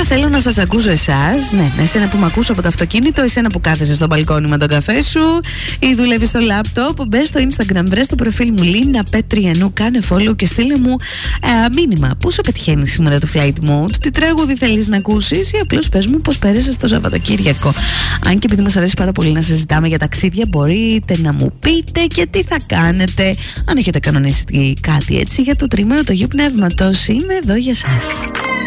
θέλω να σας ακούσω εσάς. Ναι, εσένα που με ακούς από το αυτοκίνητο, εσένα που κάθεσαι στο μπαλκόνι με τον καφέ σου ή δουλεύεις στο λάπτοπ. Μπες στο Instagram, βρες το προφίλ μου Λίνα Πετριανού, κάνε follow και στείλε μου μήνυμα. Πού σε πετυχαίνει σήμερα το flight mode, τι τραγούδι θέλεις να ακούσεις ή απλώς πες μου πώς πέρασες το Σαββατοκύριακο. Αν και επειδή μας αρέσει πάρα πολύ να συζητάμε για ταξίδια, μπορείτε να μου πείτε και τι θα κάνετε αν έχετε κανονίσει κάτι έτσι για το τρίμηνο του Αγίου Πνεύματος. Είμαι εδώ για σας.